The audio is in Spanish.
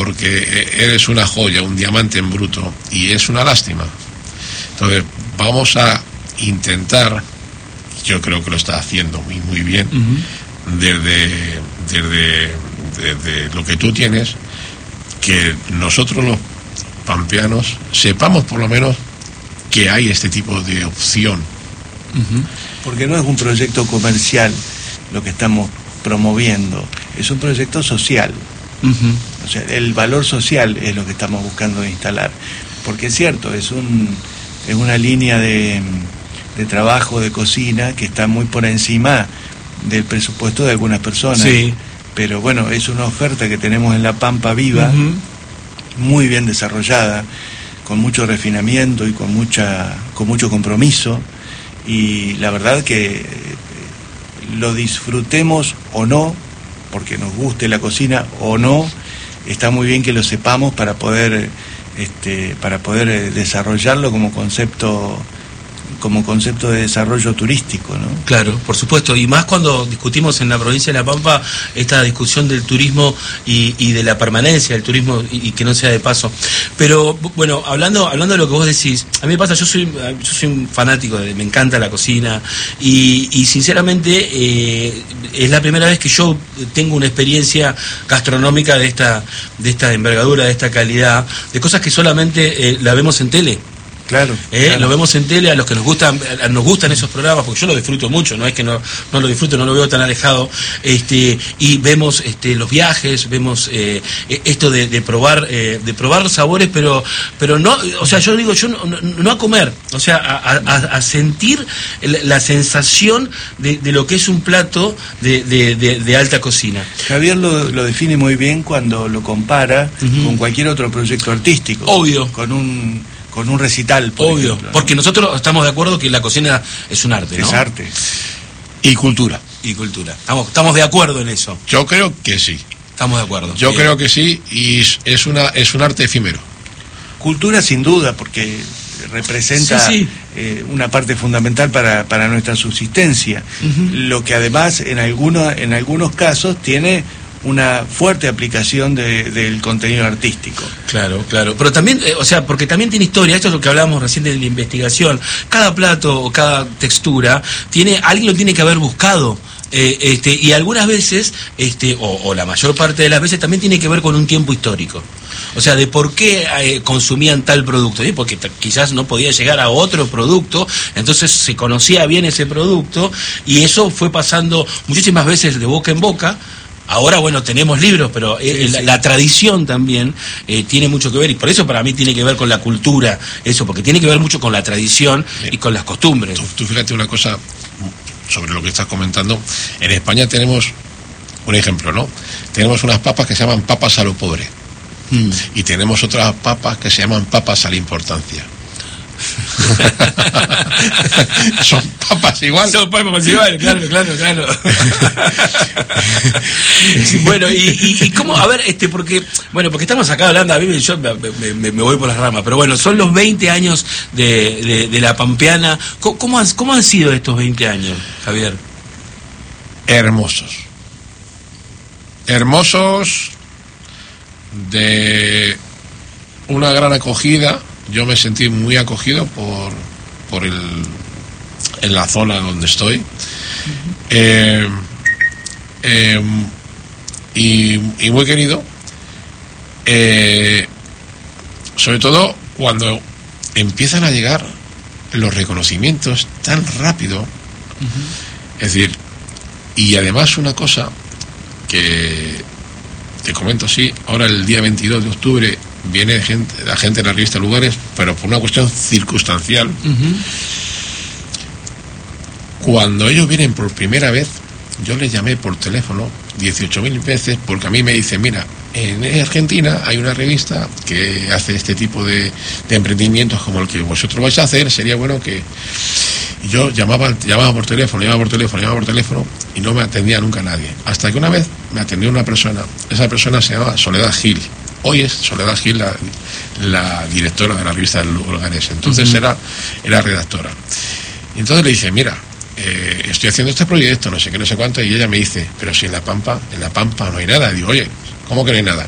porque eres una joya, un diamante en bruto, y es una lástima. Entonces vamos a intentar, yo creo que lo está haciendo muy bien, desde lo que tú tienes, que nosotros los pampeanos sepamos por lo menos que hay este tipo de opción. Porque no es un proyecto comercial lo que estamos promoviendo, es un proyecto social. O sea, el valor social es lo que estamos buscando instalar, porque es cierto, es una línea de trabajo, de cocina, que está muy por encima del presupuesto de algunas personas. Sí. Pero bueno, es una oferta que tenemos en La Pampa viva, muy bien desarrollada, con mucho refinamiento y con mucho compromiso, y la verdad que lo disfrutemos o no, porque nos guste la cocina o no, está muy bien que lo sepamos para poder desarrollarlo como concepto de desarrollo turístico, ¿no? Claro, por supuesto, y más cuando discutimos en la provincia de La Pampa esta discusión del turismo y de la permanencia del turismo y que no sea de paso. Pero bueno, hablando de lo que vos decís, a mí me pasa, yo soy un fanático, me encanta la cocina y sinceramente es la primera vez que yo tengo una experiencia gastronómica de esta envergadura, de esta calidad, de cosas que solamente la vemos en tele. Claro. Lo vemos en tele, a los que nos gustan esos programas, porque yo lo disfruto mucho, no es que no lo disfruto, no lo veo tan alejado, y vemos los viajes, vemos esto de probar los sabores, pero no, o sea, yo digo, yo no a comer, o sea, a sentir la sensación de lo que es un plato de alta cocina. Javier lo define muy bien cuando lo compara con cualquier otro proyecto artístico. Obvio. Con un recital, obvio, ejemplo, ¿no? Porque nosotros estamos de acuerdo que la cocina es un arte, ¿no? Es arte. Y cultura. Estamos de acuerdo en eso. Yo creo que sí. Estamos de acuerdo. Yo creo que sí, y es un arte efímero. Cultura sin duda, porque representa una parte fundamental para nuestra subsistencia. Lo que además en algunos casos tiene una fuerte aplicación del contenido artístico. Claro. Pero también, o sea, porque también tiene historia, esto es lo que hablábamos recién de la investigación. Cada plato o cada textura alguien lo tiene que haber buscado. Y algunas veces, o la mayor parte de las veces, también tiene que ver con un tiempo histórico. O sea, de por qué consumían tal producto, ¿sí? Porque quizás no podía llegar a otro producto, entonces se conocía bien ese producto, y eso fue pasando muchísimas veces de boca en boca. Ahora, bueno, tenemos libros, pero la tradición también tiene mucho que ver, y por eso para mí tiene que ver con la cultura, eso, porque tiene que ver mucho con la tradición y con las costumbres. Tú fíjate una cosa sobre lo que estás comentando. En España tenemos un ejemplo, ¿no? Tenemos unas papas que se llaman papas a lo pobre, y tenemos otras papas que se llaman papas a la importancia. Son papas igual. Claro. Bueno, y cómo, a ver, porque estamos acá hablando, a mí yo me voy por las ramas, pero bueno, son los 20 años de La Pampeana. ¿Cómo han sido estos 20 años, Javier? Hermosos, de una gran acogida. Yo me sentí muy acogido en la zona donde estoy, y muy querido, sobre todo cuando empiezan a llegar los reconocimientos tan rápido. Es decir, y además una cosa que te comento así, ahora el día 22 de octubre viene la gente de la revista Lugares, pero por una cuestión circunstancial. Cuando ellos vienen por primera vez, yo les llamé por teléfono 18.000 veces, porque a mí me dicen, mira, en Argentina hay una revista que hace este tipo de emprendimientos como el que vosotros vais a hacer, sería bueno que... Y yo llamaba por teléfono, y no me atendía nunca nadie. Hasta que una vez me atendió una persona, esa persona se llama Soledad Gil. Hoy es Soledad Gil la directora de la revista Lugares, entonces era redactora. Y entonces le dije, mira, estoy haciendo este proyecto, no sé qué, no sé cuánto, y ella me dice, pero si en La Pampa no hay nada. Y digo, oye, ¿cómo que no hay nada?